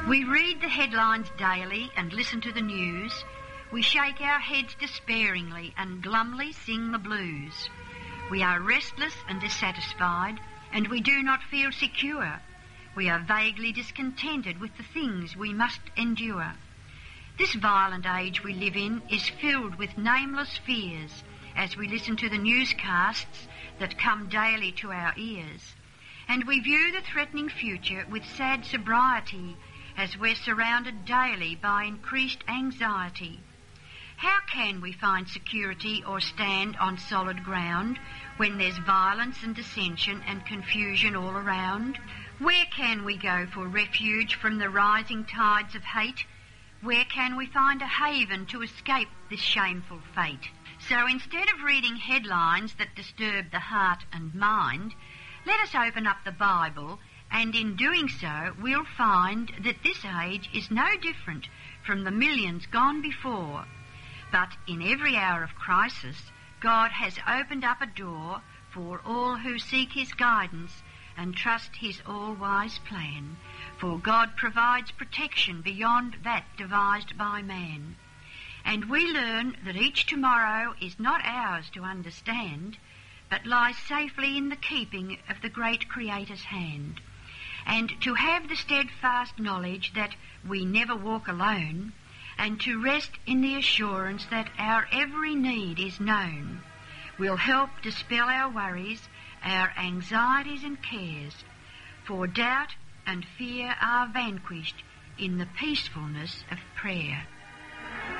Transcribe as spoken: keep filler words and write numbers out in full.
We read the headlines daily and listen to the news. We shake our heads despairingly and glumly sing the blues. We are restless and dissatisfied, and we do not feel secure. We are vaguely discontented with the things we must endure. This violent age we live in is filled with nameless fears as we listen to the newscasts that come daily to our ears. And we view the threatening future with sad sobriety as we're surrounded daily by increased anxiety. How can we find security or stand on solid ground when there's violence and dissension and confusion all around? Where can we go for refuge from the rising tides of hate? Where can we find a haven to escape this shameful fate? So instead of reading headlines that disturb the heart and mind, let us open up the Bible, and in doing so we'll find that this age is no different from the millions gone before. But in every hour of crisis, God has opened up a door for all who seek his guidance and trust his all-wise plan. For God provides protection beyond that devised by man. And we learn that each tomorrow is not ours to understand, but lies safely in the keeping of the great Creator's hand. And to have the steadfast knowledge that we never walk alone, and to rest in the assurance that our every need is known, will help dispel our worries, our anxieties and cares, for doubt and fear are vanquished in the peacefulness of prayer.